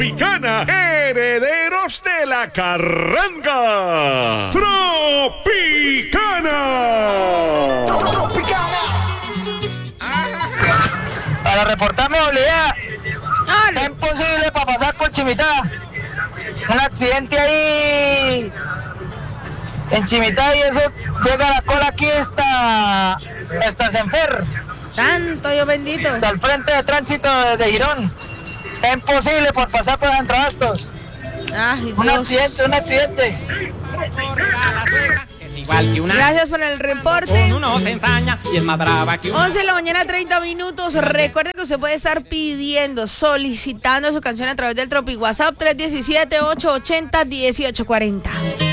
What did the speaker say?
Tropicana, herederos de la carranga. Tropicana. Para reportarme obliga. Es imposible para pasar por Chimitá. Un accidente ahí en Chimitá y eso llega a la cola aquí hasta Senfer. Santo Dios bendito. Hasta el frente de tránsito de Girón. Es imposible por pasar por Antradastos. Ay, Un Dios. accidente. Gracias por el reporte. Con uno se ensaña y es más brava que 11 de la mañana, 30 minutos. Recuerde que usted puede estar pidiendo, solicitando su canción a través del Tropi WhatsApp 317-880-1840.